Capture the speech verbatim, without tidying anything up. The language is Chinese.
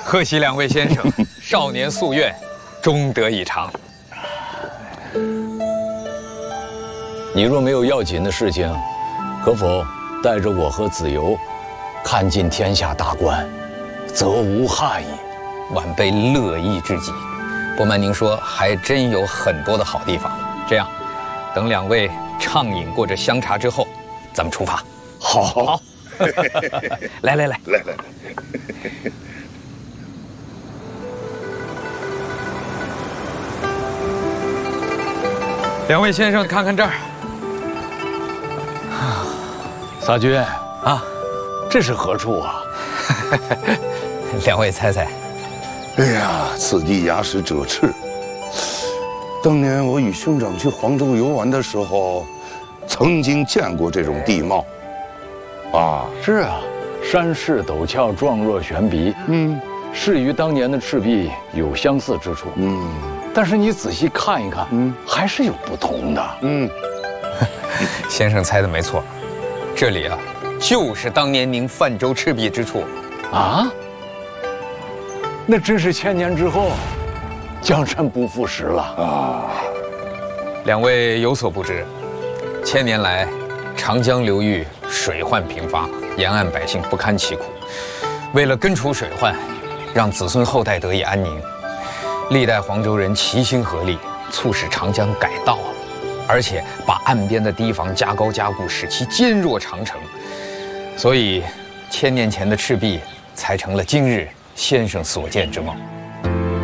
贺喜两位先生，少年夙愿，终得以偿。 你若没有要紧的事情，可否带着我和子由，看尽天下大观，则无憾矣。 晚辈乐意之极。不瞒您说，还真有很多的好地方。这样，等两位畅饮过这香茶之后，咱们出发。 好， 好。来来来， 来来来。 两位先生，看看这儿。 撒君啊， 这是何处啊？ 两位猜猜。 哎呀，此地牙石者赤。当年我与兄长去黄州游玩的时候，曾经见过这种地貌。啊， 是啊，山势陡峭，状若悬鼻。 嗯， 是与当年的赤壁有相似之处。 嗯， 但是你仔细看一看， 嗯， 还是有不同的。 嗯， 先生猜的没错，这里啊，就是当年您泛舟赤壁之处。 啊？那真是千年之后，江山不复时了啊！ 两位有所不知，千年来，长江流域水患频发，沿岸百姓不堪其苦。为了根除水患，让子孙后代得以安宁，历代黄州人齐心合力，促使长江改道，而且把岸边的堤防加高加固，使其坚若长城。所以，千年前的赤壁才成了今日先生所见之貌。